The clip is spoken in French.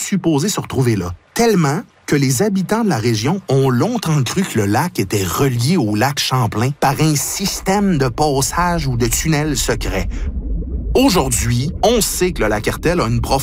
supposé se retrouver là. Tellement que les habitants de la région ont longtemps cru que le lac était relié au lac Champlain par un système de passage ou de tunnels secrets. Aujourd'hui, on sait que le lac Hertel a une profondeur